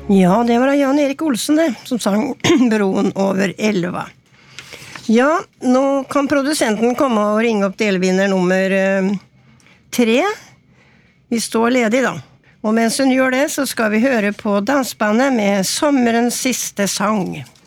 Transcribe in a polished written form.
Ja, det var Jan Erik Olsen det, som sang Broen over elva. Ja, nå kan produsenten komme og ringe opp delvinner nummer 3. Vi står ledig da. Og mens hun gjør det, så skal vi høre på dansbandet med sommerens siste sang.